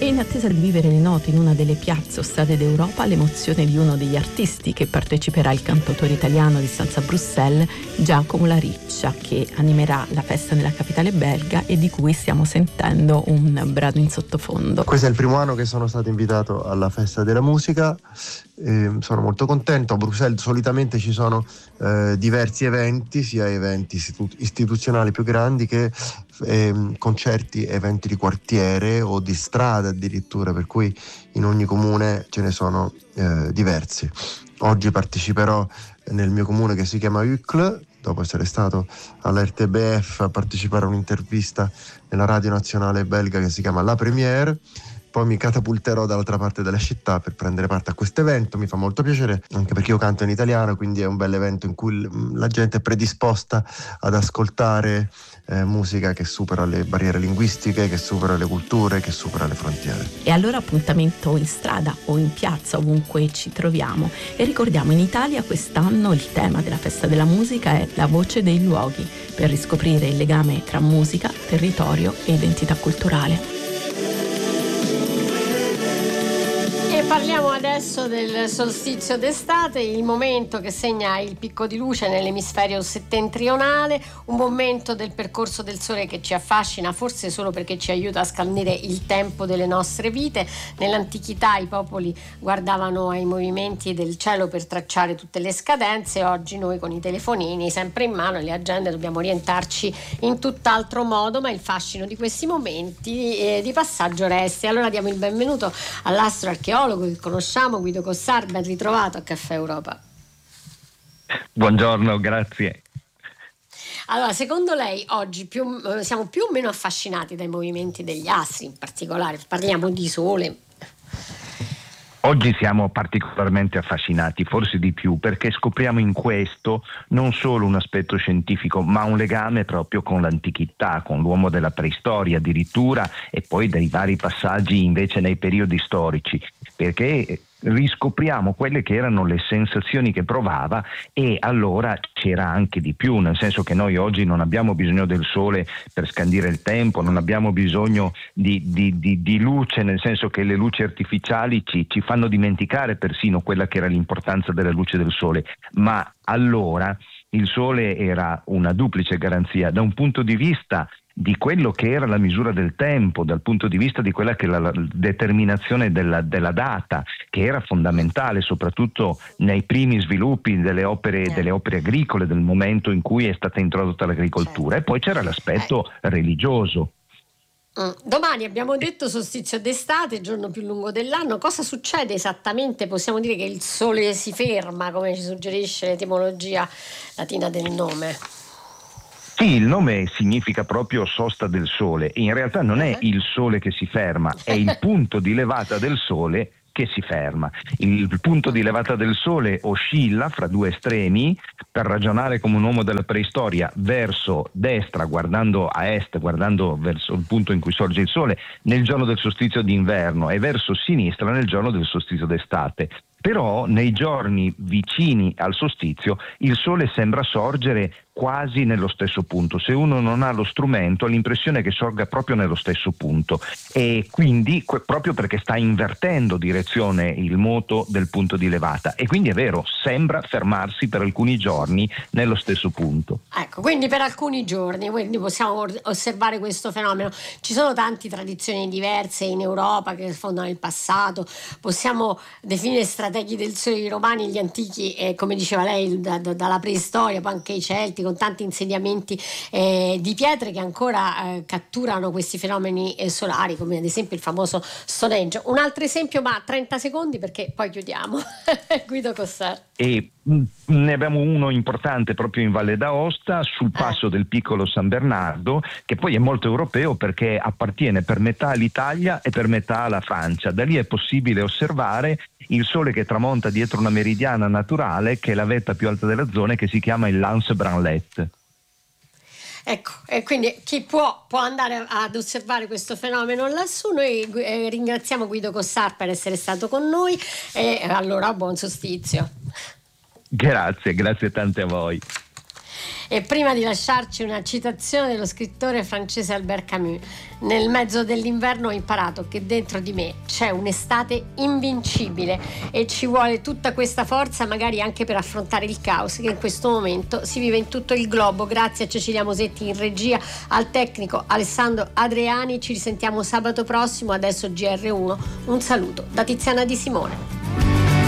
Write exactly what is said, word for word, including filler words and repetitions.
in attesa di vivere le note in una delle piazze o strade d'Europa l'emozione di uno degli artisti che parteciperà al cantautore italiano di stanza a Bruxelles, Giacomo La Riccia, che animerà la festa nella capitale belga e di cui stiamo sentendo un brano in sottofondo. Questo è il primo anno che sono stato invitato alla festa della musica, eh, sono molto contento. A Bruxelles solitamente ci sono eh, diversi eventi, sia eventi istitu- istituzionali più grandi che eh, concerti, eventi di quartiere o di strada addirittura, per cui in ogni comune ce ne sono eh, diversi. Oggi parteciperò nel mio comune che si chiama Uccle, dopo essere stato all'R T B F a partecipare a un'intervista nella radio nazionale belga che si chiama La Première. Poi mi catapulterò dall'altra parte della città per prendere parte a questo evento. Mi fa molto piacere, anche perché io canto in italiano, quindi è un bel evento in cui la gente è predisposta ad ascoltare eh, musica che supera le barriere linguistiche, che supera le culture, che supera le frontiere. E allora appuntamento in strada o in piazza, ovunque ci troviamo. E ricordiamo, in Italia quest'anno il tema della festa della musica è la voce dei luoghi, per riscoprire il legame tra musica, territorio e identità culturale. Parliamo adesso del solstizio d'estate, il momento che segna il picco di luce nell'emisfero settentrionale, un momento del percorso del sole che ci affascina, forse solo perché ci aiuta a scandire il tempo delle nostre vite. Nell'antichità i popoli guardavano ai movimenti del cielo per tracciare tutte le scadenze. Oggi noi con i telefonini sempre in mano e le agende dobbiamo orientarci in tutt'altro modo, ma il fascino di questi momenti eh, di passaggio resta. Allora diamo il benvenuto all'astroarcheologo che conosciamo, Guido Cossar. Ben ritrovato a Caffè Europa. Buongiorno, grazie. Allora, secondo lei oggi più, siamo più o meno affascinati dai movimenti degli astri, in particolare parliamo di sole? Oggi siamo particolarmente affascinati, forse di più, perché scopriamo in questo non solo un aspetto scientifico, ma un legame proprio con l'antichità, con l'uomo della preistoria addirittura, e poi dei vari passaggi invece nei periodi storici, perché riscopriamo quelle che erano le sensazioni che provava, e allora c'era anche di più, nel senso che noi oggi non abbiamo bisogno del sole per scandire il tempo, non abbiamo bisogno di, di, di, di luce, nel senso che le luci artificiali ci, ci fanno dimenticare persino quella che era l'importanza della luce del sole, ma allora il sole era una duplice garanzia, da un punto di vista di quello che era la misura del tempo, dal punto di vista di quella che è la, la determinazione della, della data, che era fondamentale soprattutto nei primi sviluppi delle opere, eh. delle opere agricole, del momento in cui è stata introdotta l'agricoltura, certo. E poi c'era l'aspetto eh. religioso. Mm. Domani abbiamo detto solstizio d'estate, giorno più lungo dell'anno. Cosa succede esattamente? Possiamo dire che il sole si ferma, come ci suggerisce l'etimologia latina del nome? Sì, il nome significa proprio sosta del sole. In realtà non è il sole che si ferma, è il punto di levata del sole che si ferma. Il punto di levata del sole oscilla fra due estremi, per ragionare come un uomo della preistoria, verso destra guardando a est, guardando verso il punto in cui sorge il sole nel giorno del solstizio d'inverno, e verso sinistra nel giorno del solstizio d'estate. Però nei giorni vicini al solstizio il sole sembra sorgere quasi nello stesso punto. Se uno non ha lo strumento ha l'impressione che sorga proprio nello stesso punto, e quindi proprio perché sta invertendo direzione il moto del punto di levata, e quindi è vero, sembra fermarsi per alcuni giorni nello stesso punto. Ecco, quindi per alcuni giorni, quindi possiamo osservare questo fenomeno. Ci sono tante tradizioni diverse in Europa che fondano il passato, possiamo definire strateghi del sole i romani, gli antichi, eh, come diceva lei, da, da, dalla preistoria, poi anche i celti, con tanti insediamenti eh, di pietre che ancora eh, catturano questi fenomeni eh, solari, come ad esempio il famoso Stonehenge. Un altro esempio, ma trenta secondi perché poi chiudiamo. Guido Cossar. E ne abbiamo uno importante proprio in Valle d'Aosta, sul passo eh. del piccolo San Bernardo, che poi è molto europeo perché appartiene per metà all'Italia e per metà alla Francia. Da lì è possibile osservare il sole che tramonta dietro una meridiana naturale, che è la vetta più alta della zona, che si chiama il Lance Branlet. Ecco, e quindi chi può può andare ad osservare questo fenomeno lassù. Noi eh, ringraziamo Guido Cossar per essere stato con noi, e allora buon solstizio. Grazie, grazie tante a voi. E prima di lasciarci una citazione dello scrittore francese Albert Camus: nel mezzo dell'inverno ho imparato che dentro di me c'è un'estate invincibile e ci vuole tutta questa forza, magari anche per affrontare il caos che in questo momento si vive in tutto il globo. Grazie a Cecilia Mosetti in regia, al tecnico Alessandro Adriani. Ci risentiamo sabato prossimo. Adesso G R uno. Un saluto da Tiziana Di Simone.